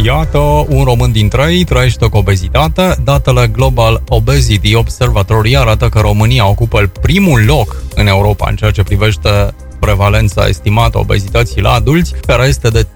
Iată, un român din 3 trăiește cu obezitate. Datele Global Obesity Observatory arată că România ocupă primul loc în Europa în ceea ce privește prevalența estimată a obezității la adulți, care este de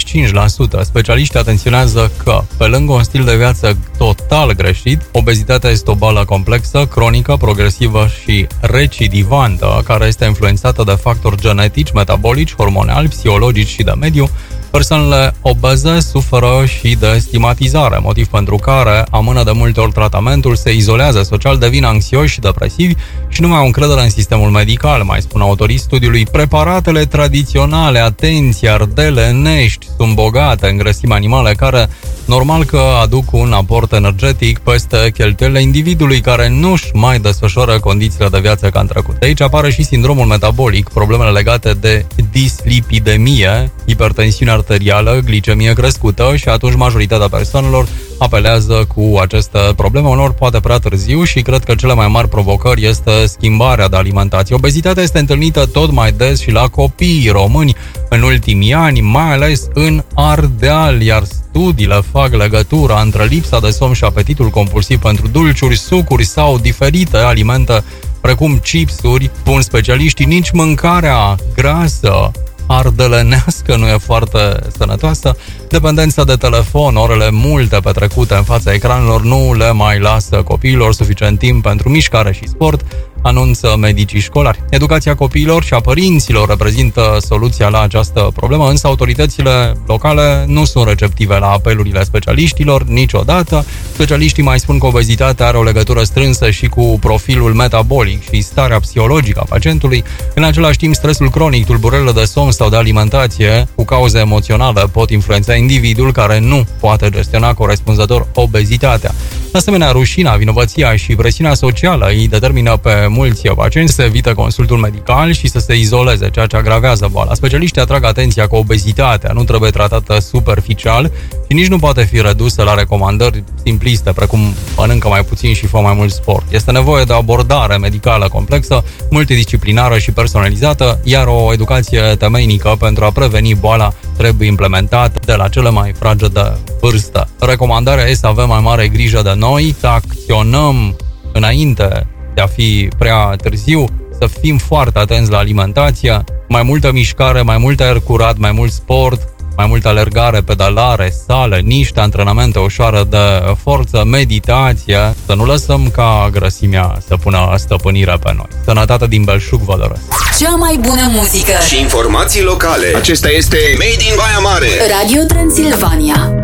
35%. Specialiștii atenționează că, pe lângă un stil de viață total greșit, obezitatea este o boală complexă, cronică, progresivă și recidivantă, care este influențată de factori genetici, metabolici, hormonali, psihologici și de mediu. Persoanele obeze suferă și de stigmatizare, motiv pentru care amână de multe ori tratamentul, se izolează social, devin anxioși și depresivi și nu mai au încredere în sistemul medical, mai spun autorii studiului. Preparatele tradiționale, atenție, ardele, nești, sunt bogate în grăsimi animale care, normal că aduc un aport energetic peste cheltuielile individului care nu-și mai desfășoară condițiile de viață ca în trecut. De aici apare și sindromul metabolic, problemele legate de dislipidemie, hipertensiune arterială, glicemie crescută și atunci majoritatea persoanelor apelează cu aceste probleme, unor poate prea târziu și cred că cele mai mari provocări este schimbarea de alimentație. Obezitatea este întâlnită tot mai des și la copiii români în ultimii ani, mai ales în Ardeal, iar studiile fac legătura între lipsa de somn și apetitul compulsiv pentru dulciuri, sucuri sau diferite alimente precum chipsuri. Spun specialiștii, nici mâncarea grasă ardelenească nu e foarte sănătoasă. Dependența de telefon, orele multe petrecute în fața ecranelor nu le mai lasă copiilor suficient timp pentru mișcare și sport, anunță medicii școlari. Educația copiilor și a părinților reprezintă soluția la această problemă, însă autoritățile locale nu sunt receptive la apelurile specialiștilor niciodată. Specialiștii mai spun că obezitatea are o legătură strânsă și cu profilul metabolic și starea psihologică a pacientului. În același timp, stresul cronic, tulburările de somn sau de alimentație cu cauze emoționale pot influența individul care nu poate gestiona corespunzător obezitatea. De asemenea, rușinea, vinovăția și presiunea socială îi determină pe mulți pacienți să evite consultul medical și să se izoleze, ceea ce agravează boala. Specialiștii atrag atenția că obezitatea nu trebuie tratată superficial și nici nu poate fi redusă la recomandări simpliste, precum mănâncă mai puțin și fă mai mult sport. Este nevoie de o abordare medicală complexă, multidisciplinară și personalizată, iar o educație temeinică pentru a preveni boala trebuie implementată de la cele mai fragede vârstă. Recomandarea este să avem mai mare grijă de noi, să acționăm înainte de a fi prea târziu, să fim foarte atenți la alimentație, mai multă mișcare, mai mult aer curat, mai mult sport, mai multă alergare, pedalare, sală, niște antrenamente ușoare de forță, meditație, să nu lăsăm ca grăsimea să pună stăpânire pe noi. Sănătate din Belșug vă doresc! Cea mai bună muzică și informații locale. Acesta este Made in Baia Mare, Radio Transilvania.